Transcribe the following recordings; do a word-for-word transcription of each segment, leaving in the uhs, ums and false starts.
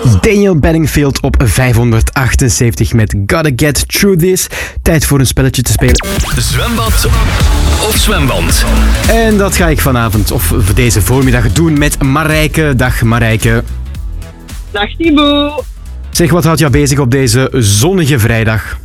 Daniel Bedingfield op vijfhonderdachtenzeventig met Gotta Get Through This. Tijd voor een spelletje te spelen. Zwembad of zwemband? En dat ga ik vanavond of deze voormiddag doen met Marijke. Dag Marijke. Dag Thibaut. Zeg, wat houdt jou bezig op deze zonnige vrijdag?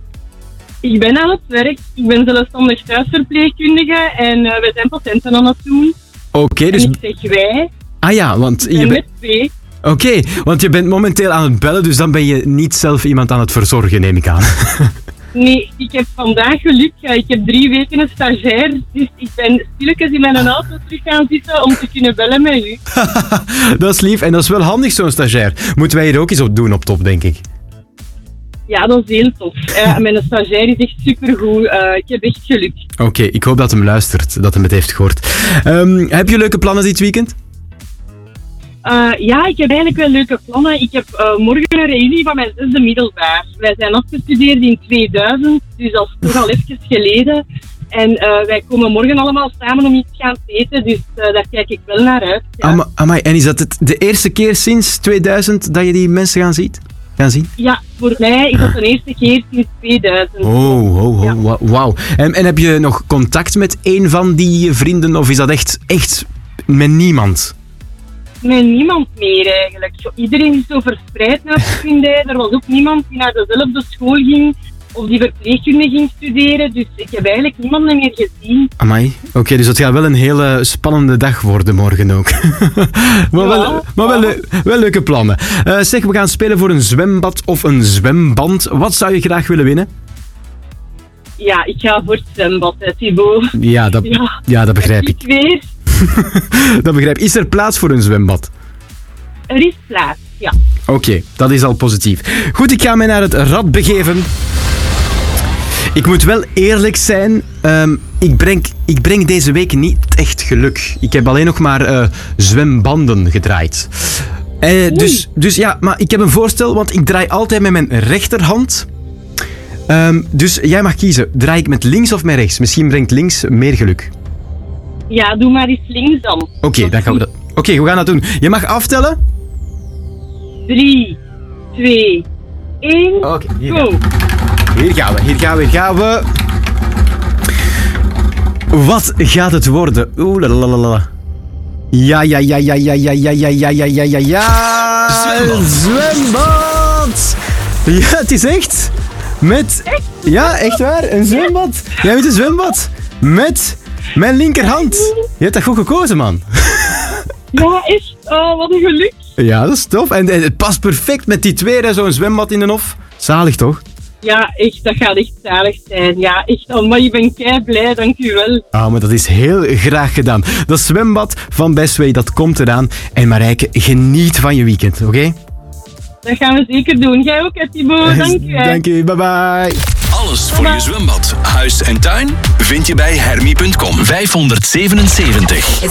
Ik ben aan het werk. Ik ben zelfstandig thuisverpleegkundige en uh, we zijn patiënten aan het doen. Oké, okay, dus... En ik zeg wij. Ah ja, want je bent... met twee. Oké, okay, want je bent momenteel aan het bellen, dus dan ben je niet zelf iemand aan het verzorgen, neem ik aan. Nee, ik heb vandaag geluk. Ik heb drie weken een stagiair, dus ik ben stilletjes in mijn auto terug gaan zitten om te kunnen bellen met u. Dat is lief en dat is wel handig, zo'n stagiair. Moeten wij hier ook eens op doen op top, denk ik. Ja, dat is heel tof. Uh, mijn stagiair is echt supergoed. Uh, ik heb echt geluk. Oké, okay, ik hoop dat hem luistert, dat hem het heeft gehoord. Um, heb je leuke plannen dit weekend? Uh, ja, ik heb eigenlijk wel leuke plannen. Ik heb uh, morgen een reunie van mijn zesde middelbaar. Wij zijn afgestudeerd in tweeduizend, dus dat is toch al even geleden. En uh, wij komen morgen allemaal samen om iets te gaan eten, dus uh, daar kijk ik wel naar uit. Ja. Ama, amai, en is dat het de eerste keer sinds tweeduizend dat je die mensen gaan ziet? Gaan zien? Ja, voor mij is dat de eerste keer sinds tweeduizend. Oh, oh, oh, ja. Wauw. En, en heb je nog contact met een van die vrienden, of is dat echt, echt met niemand? Met niemand meer eigenlijk. Zo, iedereen is zo verspreid naar de vriendij. Er was ook niemand die naar dezelfde school ging of die verpleegkunde ging studeren. Dus ik heb eigenlijk niemand meer gezien. Amai. Oké, okay, dus dat gaat wel een hele spannende dag worden morgen ook. maar ja, wel, maar wel, le- wel leuke plannen. Uh, zeg, we gaan spelen voor een zwembad of een zwemband. Wat zou je graag willen winnen? Ja, ik ga voor het zwembad, hè, Thibaut. Ja, dat, ja. ja, dat begrijp ik. Ik weer. Dat begrijp ik. Is er plaats voor een zwembad? Er is plaats, ja. Oké, okay, dat is al positief. Goed, ik ga mij naar het rad begeven. Ik moet wel eerlijk zijn, um, ik, breng, ik breng deze week niet echt geluk. Ik heb alleen nog maar uh, zwembanden gedraaid. Uh, dus, dus ja, maar ik heb een voorstel, want ik draai altijd met mijn rechterhand. Um, dus jij mag kiezen, draai ik met links of met rechts? Misschien brengt links meer geluk. Ja, doe maar eens links dan. Oké, okay, dan gaan we dat. Oké, okay, we gaan dat doen. Je mag aftellen. Drie, twee, één, Oké, okay, hier, go. Hier gaan we, hier gaan we, hier gaan we. Wat gaat het worden? Oeh, lalalala. Ja, ja, ja, ja, ja, ja, ja, ja, ja, ja, ja, ja, ja. Zwembad. Zwembad. Ja, het is echt. Met... Echt? Ja, echt waar. Een zwembad. Jij bent een zwembad. Met mijn linkerhand. Je hebt dat goed gekozen, man. Ja, echt. Oh, wat een geluk. Ja, dat is tof. En, en het past perfect met die twee, hè, zo'n zwembad in de hof. Zalig, toch? Ja, echt. Dat gaat echt zalig zijn. Ja, echt. Oh, maar je bent kei blij. Dank u wel. Ah, maar dat is heel graag gedaan. Dat zwembad van Bestway, dat komt eraan. En Marijke, geniet van je weekend, oké? Okay? Dat gaan we zeker doen. Jij ook, Thibaut. Dank u. Dank u. Bye bye. Alles voor je zwembad, huis en tuin vind je bij hermie punt com. vijfhonderdzevenenzeventig.